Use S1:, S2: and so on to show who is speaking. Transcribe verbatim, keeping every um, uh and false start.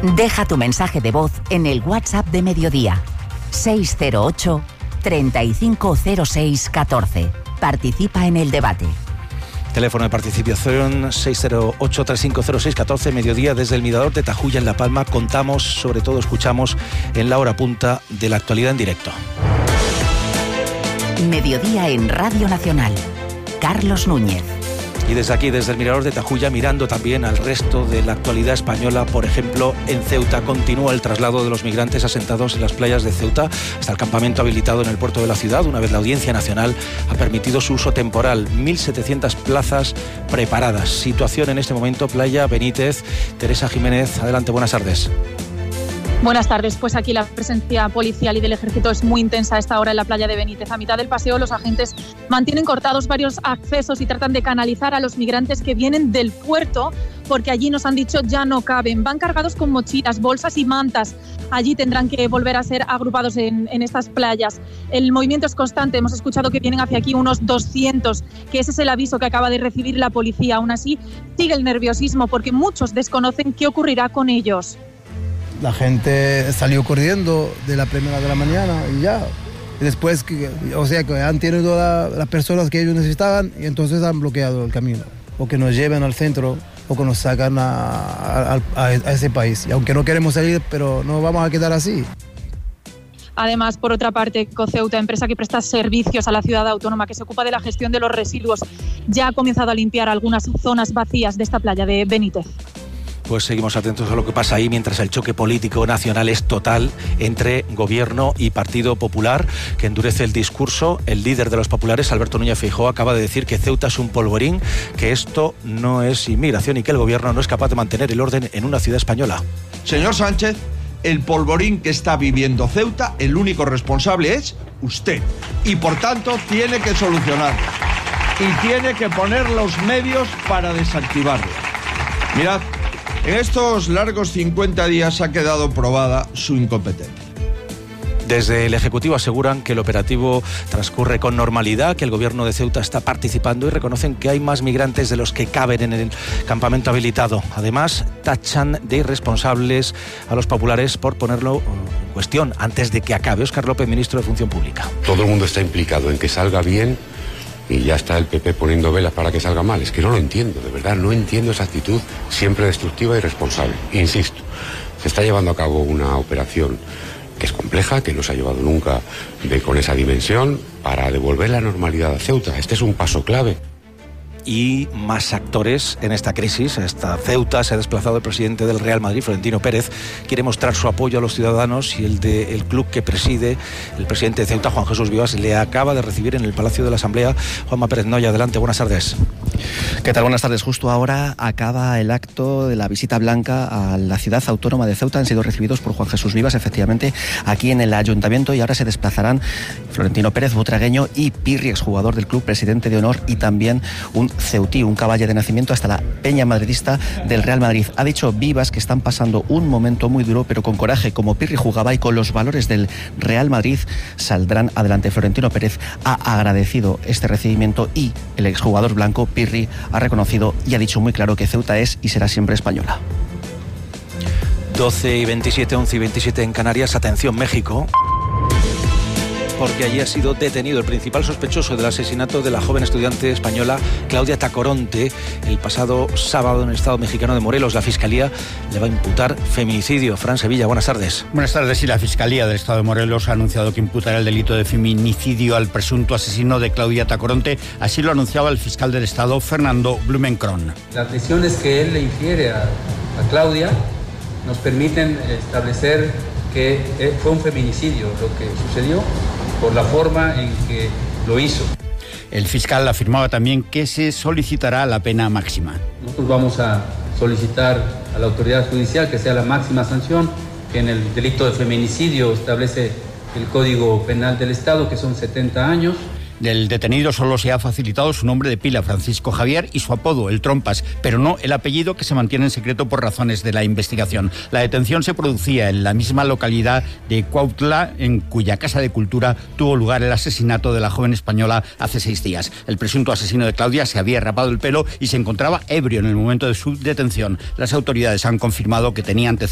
S1: Deja tu mensaje de voz en el WhatsApp de Mediodía. seis cero ocho, treinta y cinco cero seis, catorce. Participa en el debate.
S2: Teléfono de participación seis cero ocho, treinta y cinco cero seis, catorce, mediodía desde el Mirador de Tajuya en La Palma. Contamos, sobre todo escuchamos en la hora punta de la actualidad en directo.
S1: Mediodía en Radio Nacional. Carlos Núñez.
S2: Y desde aquí, desde el Mirador de Tajuya, mirando también al resto de la actualidad española. Por ejemplo, en Ceuta continúa el traslado de los migrantes asentados en las playas de Ceuta hasta el campamento habilitado en el puerto de la ciudad, una vez la Audiencia Nacional ha permitido su uso temporal. mil setecientas plazas preparadas. Situación en este momento, Playa Benítez. Teresa Jiménez, adelante, buenas tardes.
S3: Buenas tardes. Pues aquí la presencia policial y del ejército es muy intensa a esta hora en la playa de Benítez. A mitad del paseo los agentes mantienen cortados varios accesos y tratan de canalizar a los migrantes que vienen del puerto, porque allí nos han dicho ya no caben. Van cargados con mochilas, bolsas y mantas. Allí tendrán que volver a ser agrupados en, en estas playas. El movimiento es constante. Hemos escuchado que vienen hacia aquí unos doscientos, que ese es el aviso que acaba de recibir la policía. Aún así, sigue el nerviosismo porque muchos desconocen qué ocurrirá con ellos.
S4: La gente salió corriendo de la primera de la mañana y ya. Y después, o sea, que han tenido la, las personas que ellos necesitaban y entonces han bloqueado el camino. O que nos lleven al centro o que nos sacan a, a, a, a ese país. Y aunque no queremos salir, pero no vamos a quedar así.
S3: Además, por otra parte, Coceuta, empresa que presta servicios a la ciudad autónoma, que se ocupa de la gestión de los residuos, ya ha comenzado a limpiar algunas zonas vacías de esta playa de Benítez.
S2: Pues seguimos atentos a lo que pasa ahí, mientras el choque político nacional es total entre Gobierno y Partido Popular, que endurece el discurso. El líder de los populares, Alberto Núñez Feijóo, acaba de decir que Ceuta es un polvorín, que esto no es inmigración y que el Gobierno no es capaz de mantener el orden en una ciudad española.
S5: Señor Sánchez, el polvorín que está viviendo Ceuta, el único responsable es usted. Y por tanto tiene que solucionarlo. Y tiene que poner los medios para desactivarlo. Mirad, en estos largos cincuenta días ha quedado probada su incompetencia.
S2: Desde el Ejecutivo aseguran que el operativo transcurre con normalidad, que el Gobierno de Ceuta está participando y reconocen que hay más migrantes de los que caben en el campamento habilitado. Además, tachan de irresponsables a los populares por ponerlo en cuestión antes de que acabe. Óscar López, ministro de Función Pública.
S6: Todo el mundo está implicado en que salga bien y ya está el P P poniendo velas para que salga mal. Es que no lo entiendo, de verdad, no entiendo esa actitud siempre destructiva y irresponsable. Insisto, se está llevando a cabo una operación que es compleja, que no se ha llevado nunca de, con esa dimensión, para devolver la normalidad a Ceuta. Este es un paso clave.
S2: Y más actores en esta crisis. Esta Ceuta se ha desplazado el presidente del Real Madrid, Florentino Pérez. Quiere mostrar su apoyo a los ciudadanos y el del club que preside el presidente de Ceuta, Juan Jesús Vivas, le acaba de recibir en el Palacio de la Asamblea. Juanma Pérez Noya, adelante, buenas tardes.
S7: ¿Qué tal? Buenas tardes. Justo ahora acaba el acto de la visita blanca a la ciudad autónoma de Ceuta. Han sido recibidos por Juan Jesús Vivas, efectivamente, aquí en el ayuntamiento, y ahora se desplazarán Florentino Pérez, butragueño, y Pirri, exjugador del club, presidente de honor, y también un ceutí, un caballo de nacimiento, hasta la peña madridista del Real Madrid. Ha dicho Vivas que están pasando un momento muy duro, pero con coraje, como Pirri jugaba y con los valores del Real Madrid, saldrán adelante. Florentino Pérez ha agradecido este recibimiento y el exjugador blanco, Pirri, ha reconocido y ha dicho muy claro que Ceuta es y será siempre española.
S2: doce y veintisiete, once y veintisiete en Canarias. Atención, México, porque allí ha sido detenido el principal sospechoso del asesinato de la joven estudiante española Claudia Tacoronte el pasado sábado en el estado mexicano de Morelos. La Fiscalía le va a imputar feminicidio. Fran Sevilla, buenas tardes.
S8: Buenas tardes. Y la Fiscalía del estado de Morelos ha anunciado que imputará el delito de feminicidio al presunto asesino de Claudia Tacoronte. Así lo anunciaba el fiscal del estado, Fernando Blumenkron.
S9: Las lesiones que él le infiere a, a Claudia nos permiten establecer que fue un feminicidio lo que sucedió, por la forma en que lo hizo.
S8: El fiscal afirmaba también que se solicitará la pena máxima.
S9: Nosotros vamos a solicitar a la autoridad judicial que sea la máxima sanción, que en el delito de feminicidio establece el Código Penal del Estado, que son setenta años.
S8: Del detenido solo se ha facilitado su nombre de pila, Francisco Javier, y su apodo, el Trompas, pero no el apellido, que se mantiene en secreto por razones de la investigación. La detención se producía en la misma localidad de Cuautla, en cuya casa de cultura tuvo lugar el asesinato de la joven española hace seis días. El presunto asesino de Claudia se había rapado el pelo y se encontraba ebrio en el momento de su detención. Las autoridades han confirmado que tenía antecedentes